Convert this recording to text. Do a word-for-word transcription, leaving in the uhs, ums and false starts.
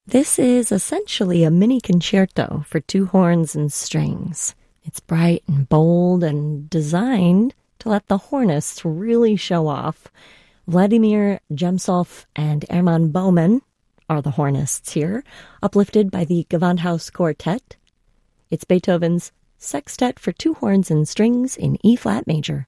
This is essentially a mini concerto for two horns and strings. It's bright and bold and designed to let the hornists really show off. Vladimir Jemtsov and Hermann Baumann are the hornists here, uplifted by the Gewandhaus Quartet. It's Beethoven's Sextet for two horns and strings in E-flat major.